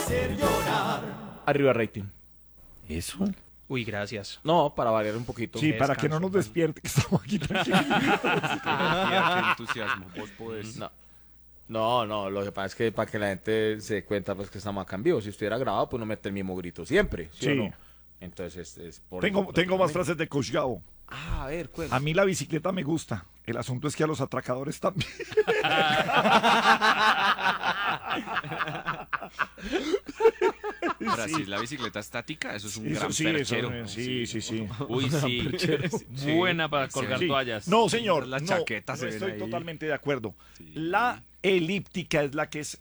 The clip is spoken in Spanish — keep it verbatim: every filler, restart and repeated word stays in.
hacer llorar. Arriba rating. Eso. Uy, gracias. No, para variar un poquito. Sí, para que no nos Descanso. despierte, que estamos aquí tranquilos. Qué entusiasmo. Vos podés. No. No, no, lo que pasa es que para que la gente se dé cuenta pues que estamos acá en vivo. Si estuviera grabado, pues no mete el mismo grito siempre, ¿sí, Sí. o no? Entonces es, es por Tengo, eso, tengo más prácticamente. frases de Coach Gabo. Ah, a ver, cuenta. A mí la bicicleta me gusta. El asunto es que a los atracadores también. Ahora, si es la bicicleta estática, eso es un Eso gran sí, eso, perchero. sí, sí, sí. Uy, sí. Sí. Buena para colgar Sí. toallas. No, señor. Las no, chaquetas no se ven estoy ahí. totalmente de acuerdo. Sí. La elíptica es la que es